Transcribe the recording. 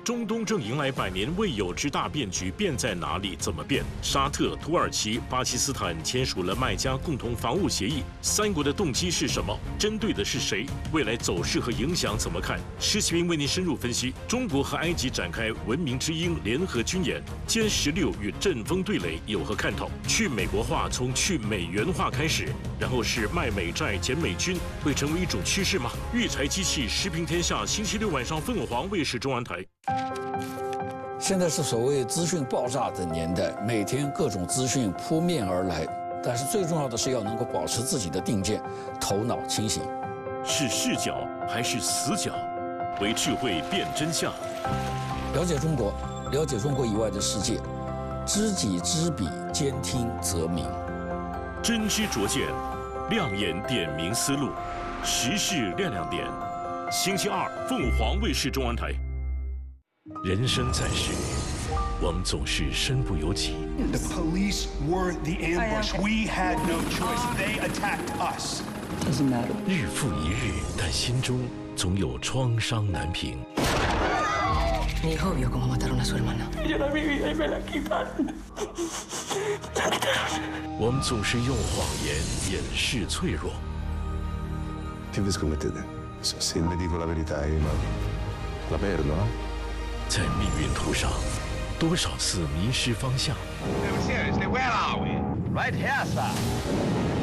中东正迎来100年未有之大变局，变在哪里？怎么变？沙特、土耳其、巴基斯坦签署了麦加共同防务协议，三国的动机是什么？针对的是谁？未来走势和影响怎么看？施启平为您深入分析。中国和埃及展开文明之鹰联合军演，歼16与阵风对垒有何看头？去美国化从去美元化开始，然后是卖美债减美军，会成为一种趋势吗？育才机器时评天下，星期六晚上凤凰卫视中文台。 现在是所谓资讯爆炸的年代，每天各种资讯扑面而来，但是最重要的是要能够保持自己的定见，头脑清醒。 是视角还是死角？为智慧辨真相。 了解中国，了解中国以外的世界，知己知彼，兼听则明。 真知灼见，亮眼点明思路，时事亮亮点。星期二，凤凰卫视中文台。人生在世，我们总是身不由己。 The police were the ambush. We had no choice. They attacked us. Doesn't matter. 日复一日，但心中总有创伤难平。 Mi hijo vio cómo mataron a su hermana. Yo la vi y me la quitaron. 我们总是用谎言掩饰脆弱。 Che vi scommettete? Se ne dico la verità, la perdo, no? 在命运途上，多少次迷失方向。 Seriously, where are we? Right here, sir.